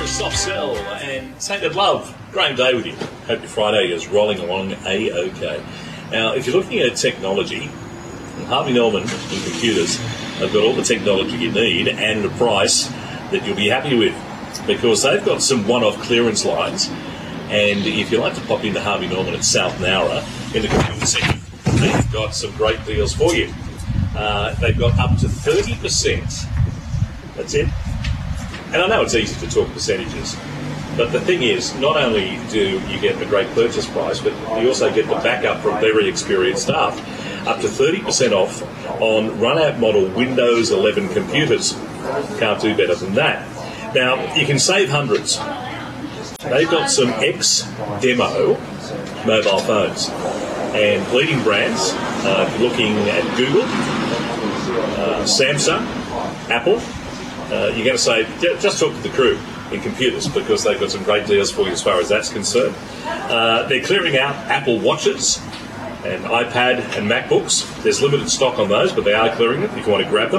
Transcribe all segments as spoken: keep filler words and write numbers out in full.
Soft Cell and Tainted Love. Graham Day with you. Hope your Friday is rolling along A-OK. Now, if you're looking at technology, Harvey Norman in computers have got all the technology you need and a price that you'll be happy with, because they've got some one-off clearance lines. And if you like to pop into Harvey Norman at South Nowra in the computer section, they've got some great deals for you. Uh, they've got up to thirty percent. That's it. And I know it's easy to talk percentages, but the thing is, not only do you get the great purchase price, but you also get the backup from very experienced staff. Up to thirty percent off on run-out model Windows eleven computers. Can't do better than that. Now, you can save hundreds. They've got some X-Demo mobile phones and leading brands. Uh, if you're looking at Google, uh, Samsung, Apple, uh, you're going to say, just talk to the crew in computers, because they've got some great deals for you as far as that's concerned. Uh, they're clearing out Apple Watches and iPad and MacBooks. There's limited stock on those, but they are clearing it if you want to grab them.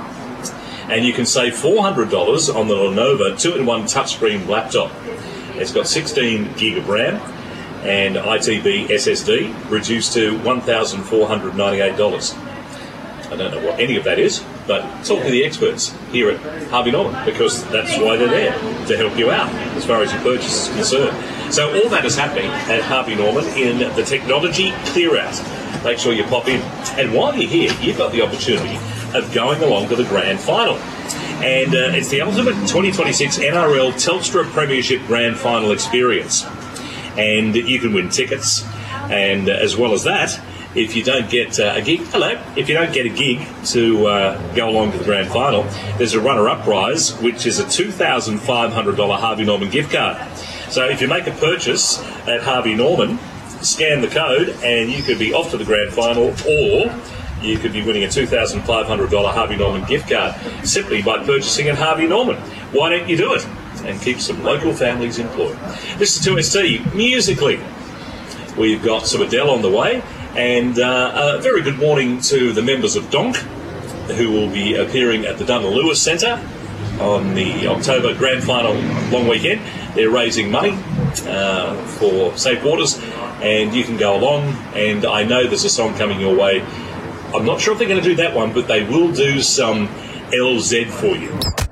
And you can save four hundred dollars on the Lenovo two in one touchscreen laptop. It's got sixteen gig of RAM and I T B S S D, reduced to one thousand four hundred ninety-eight dollars. I don't know what any of that is, but talk to the experts here at Harvey Norman, because that's why they're there, to help you out as far as your purchase is concerned. So all that is happening at Harvey Norman in the Technology Clear Out. Make sure you pop in. And while you're here, you've got the opportunity of going along to the Grand Final. And uh, it's the ultimate twenty twenty-six N R L Telstra Premiership Grand Final experience. And you can win tickets. And uh, as well as that, if you don't get uh, a gig, hello, if you don't get a gig to uh, go along to the Grand Final, there's a runner-up prize, which is a two thousand five hundred dollars Harvey Norman gift card. So if you make a purchase at Harvey Norman, scan the code and you could be off to the Grand Final, or you could be winning a two thousand five hundred dollars Harvey Norman gift card simply by purchasing at Harvey Norman. Why don't you do it and keep some local families employed? This is two S T Musically. We've got some Adele on the way, and uh, a very good morning to the members of Donk, who will be appearing at the Dunn Lewis Centre on the October Grand Final long weekend. They're raising money uh, for Safe Waters, and you can go along, and I know there's a song coming your way. I'm not sure if they're going to do that one, but they will do some L Z for you.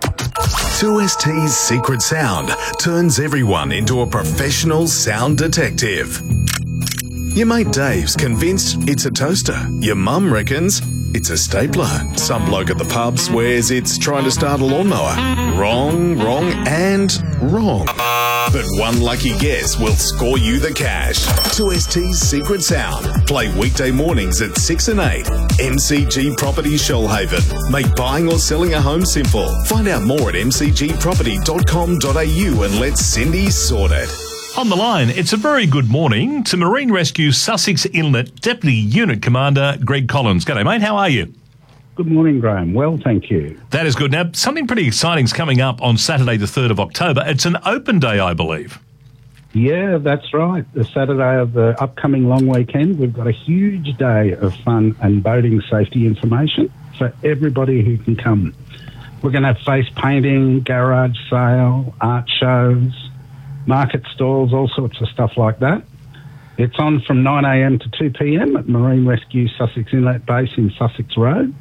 two S T's Secret Sound turns everyone into a professional sound detective. Your mate Dave's convinced it's a toaster. Your mum reckons it's a stapler. Some bloke at the pub swears it's trying to start a lawnmower. Wrong, wrong, and wrong. But one lucky guess will score you the cash. two S T's Secret Sound. Play weekday mornings at six and eight. M C G Properties Shoalhaven. Make buying or selling a home simple. Find out more at m c g property dot com dot a u and let Cindy sort it. On the line, it's a very good morning to Marine Rescue Sussex Inlet Deputy Unit Commander Greg Collins. G'day, mate. How are you? Good morning, Graham. Well, thank you. That is good. Now, something pretty exciting is coming up on Saturday the third of October. It's an open day, I believe. Yeah, that's right. The Saturday of the upcoming long weekend, we've got a huge day of fun and boating safety information for everybody who can come. We're going to have face painting, garage sale, art shows, market stalls, all sorts of stuff like that. It's on from nine a m to two p m at Marine Rescue Sussex Inlet Base in Sussex Road.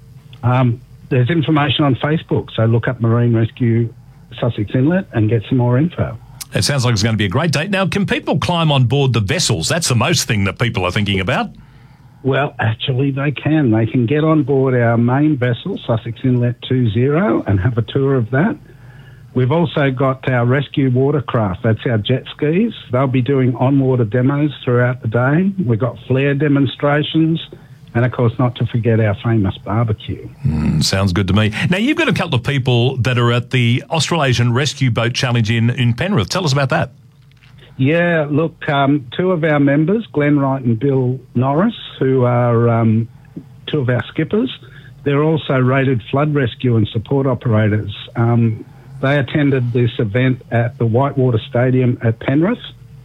Um, there's information on Facebook, so look up Marine Rescue Sussex Inlet and get some more info. It sounds like it's going to be a great day. Now, can people climb on board the vessels? That's the most thing that people are thinking about. Well, actually, they can. They can get on board our main vessel, Sussex Inlet two zero, and have a tour of that. We've also got our rescue watercraft. That's our jet skis. They'll be doing on-water demos throughout the day. We've got flare demonstrations. And, of course, not to forget our famous barbecue. Mm, sounds good to me. Now, you've got a couple of people that are at the Australasian Rescue Boat Challenge in, in Penrith. Tell us about that. Yeah, look, um, two of our members, Glenn Wright and Bill Norris, who are um, two of our skippers, they're also rated flood rescue and support operators. Um, they attended this event at the Whitewater Stadium at Penrith.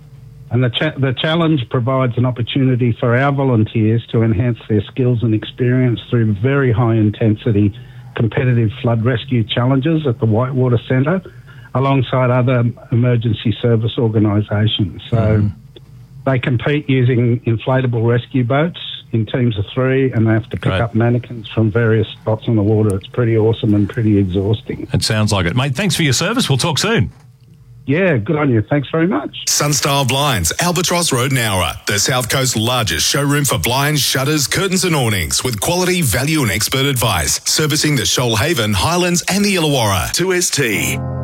And the, cha- the challenge provides an opportunity for our volunteers to enhance their skills and experience through very high-intensity competitive flood rescue challenges at the Whitewater Centre. alongside other emergency service organisations. So mm. they compete using inflatable rescue boats in teams of three, and they have to pick Great. up mannequins from various spots on the water. It's pretty awesome and pretty exhausting. It sounds like it. Mate, thanks for your service. We'll talk soon. Yeah, good on you. Thanks very much. Sunstyle Blinds, Albatross Road, Nowra, the South Coast's largest showroom for blinds, shutters, curtains and awnings with quality, value and expert advice. Servicing the Shoalhaven, Highlands and the Illawarra. two S T.